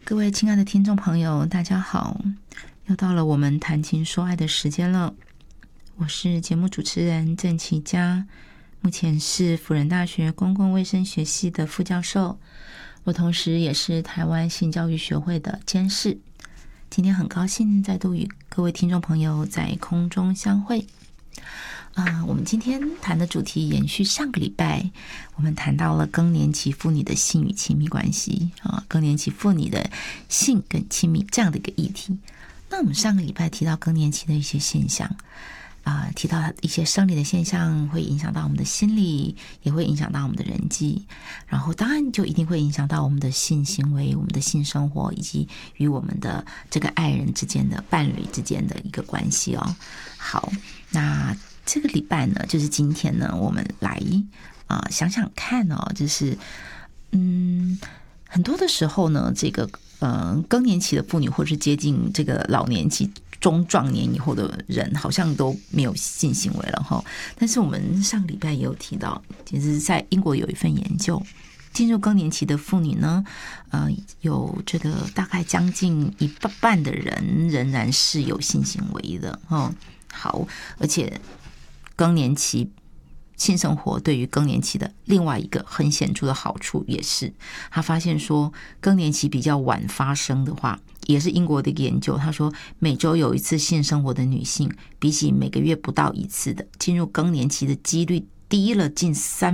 各位亲爱的听众朋友，大家好，又到了我们谈情说爱的时间了。我是节目主持人郑启佳，目前是辅仁大学公共卫生学系的副教授，我同时也是台湾性教育学会的监事。今天很高兴再度与各位听众朋友在空中相会。我们今天谈的主题延续上个礼拜，我们谈到了更年期妇女的性与亲密关系更年期妇女的性跟亲密这样的一个议题。那我们上个礼拜提到更年期的一些现象提到一些生理的现象会影响到我们的心理，也会影响到我们的人际，然后当然就一定会影响到我们的性行为、我们的性生活，以及与我们的这个爱人之间的伴侣之间的一个关系哦。好，那这个礼拜呢，就是今天呢，我们来想想看就是很多的时候呢，这个更年期的妇女或是接近这个老年期中壮年以后的人好像都没有性行为了哈。但是我们上个礼拜也有提到，其实在英国有一份研究，进入更年期的妇女呢有这个大概将近一半的人仍然是有性行为的好，而且更年期性生活对于更年期的另外一个很显著的好处也是，他发现说更年期比较晚发生的话，也是英国的一个研究，他说每周有一次性生活的女性，比起每个月不到一次的，进入更年期的几率低了近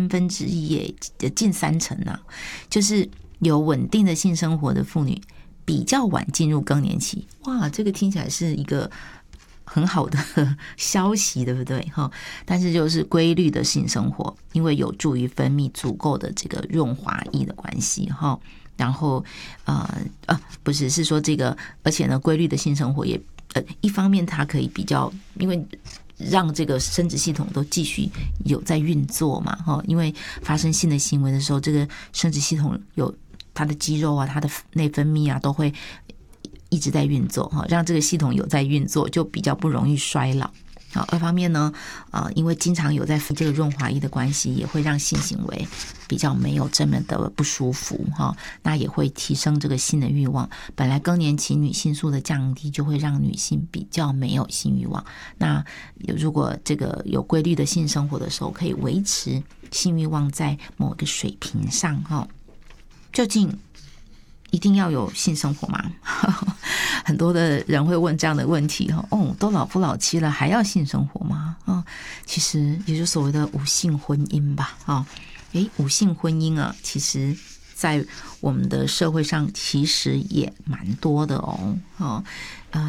1/3，近30%就是有稳定的性生活的妇女比较晚进入更年期。哇，这个听起来是一个很好的消息，对不对？但是就是规律的性生活，因为有助于分泌足够的这个润滑液的关系然后不是说这个，而且呢，规律的性生活也一方面它可以比较，因为让这个生殖系统都继续有在运作嘛因为发生性的行为的时候，这个生殖系统有它的肌肉它的内分泌都会一直在运作让这个系统有在运作，就比较不容易衰老。二方面呢因为经常有在这个润滑液的关系，也会让性行为比较没有这么的不舒服那也会提升这个性的欲望。本来更年期女性素的降低就会让女性比较没有性欲望，那如果这个有规律的性生活的时候，可以维持性欲望在某个水平上究竟一定要有性生活吗？很多的人会问这样的问题都老夫老妻了还要性生活吗？其实也就是所谓的无性婚姻吧无性婚姻其实在我们的社会上其实也蛮多的